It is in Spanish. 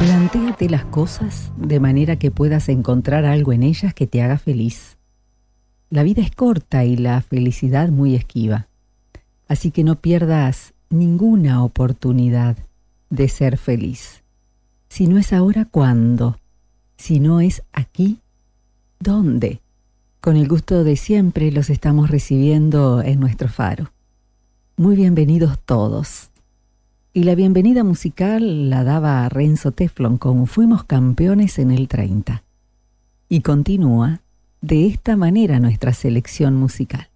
Plantéate las cosas de manera que puedas encontrar algo en ellas que te haga feliz. La vida es corta y la felicidad muy esquiva, así que no pierdas ninguna oportunidad de ser feliz. Si no es ahora, ¿cuándo? Si no es aquí, ¿dónde? Con el gusto de siempre los estamos recibiendo en nuestro faro. Muy bienvenidos todos. Y la bienvenida musical la daba Renzo Teflon con Fuimos campeones en el 30. Y continúa de esta manera nuestra selección musical.